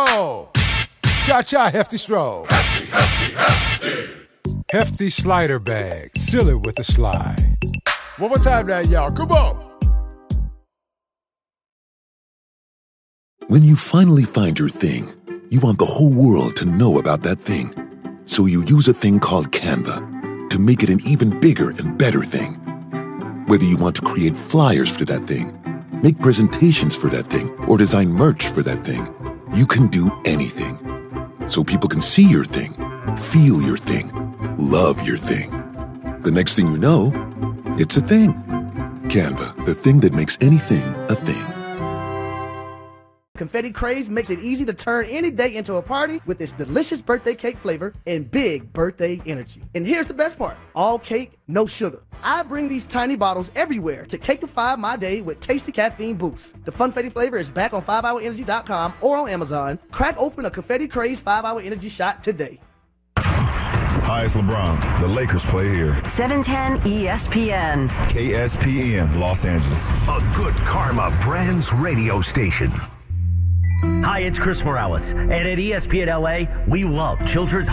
roll. Cha-cha, hefty stroll. Hefty, hefty, hefty. Hefty slider bag, seal it with a slide. One more time now, y'all, come on. When you finally find your thing, you want the whole world to know about that thing. So you use a thing called Canva to make it an even bigger and better thing. Whether you want to create flyers for that thing, make presentations for that thing, or design merch for that thing, you can do anything. So people can see your thing, feel your thing, love your thing. The next thing you know, it's a thing. Canva, the thing that makes anything a thing. Confetti Craze makes it easy to turn any day into a party with its delicious birthday cake flavor and big birthday energy. And here's the best part. All cake, no sugar. I bring these tiny bottles everywhere to cakeify my day with tasty caffeine boosts. The Funfetti flavor is back on 5hourenergy.com or on Amazon. Crack open a Confetti Craze 5-Hour Energy shot today. Hi, it's LeBron. The Lakers play here. 710 ESPN. KSPN, Los Angeles. A Good Karma Brands radio station. Hi, it's Chris Morales, and at ESPN LA, we love children's